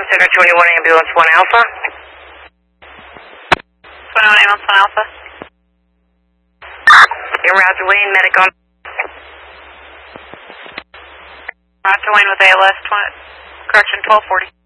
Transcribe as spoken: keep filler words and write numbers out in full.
Center twenty-one Ambulance one Alpha. twenty-one Ambulance one Alpha. In route to Wayne, medic on. Roger Wayne with A L S, correction twelve forty.